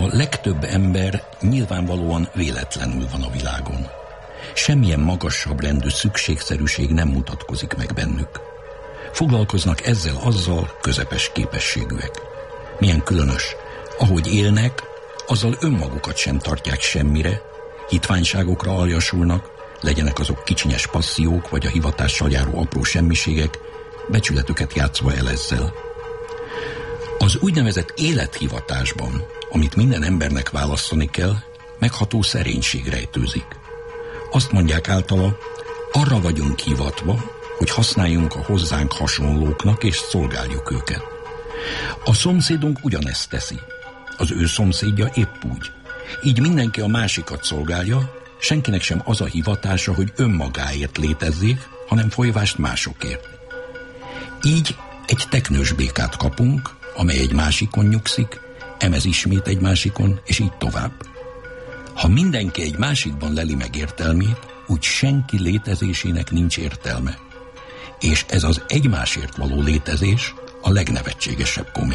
A legtöbb ember nyilvánvalóan véletlenül van a világon. Semmilyen magasabb rendű szükségszerűség nem mutatkozik meg bennük. Foglalkoznak ezzel-azzal, közepes képességűek. Milyen különös, ahogy élnek, azzal önmagukat sem tartják semmire, hitványságokra aljasulnak, legyenek azok kicsinyes passziók, vagy a hivatással járó apró semmiségek, becsületüket játszva el ezzel. Az úgynevezett élethivatásban, amit minden embernek választani kell, megható szerénység rejtőzik. Azt mondják általa, arra vagyunk hivatva, hogy használjunk a hozzánk hasonlóknak, és szolgáljuk őket. A szomszédunk ugyanezt teszi. Az ő szomszédja épp úgy. Így mindenki a másikat szolgálja, senkinek sem az a hivatása, hogy önmagáért létezzék, hanem folyvást másokért. Így egy teknős békát kapunk, amely egy másikon nyugszik, emez ismét egy másikon, és így tovább. Ha mindenki egy másikban leli meg értelmét, úgy senki létezésének nincs értelme. És ez az egymásért való létezés a legnevetségesebb komédia.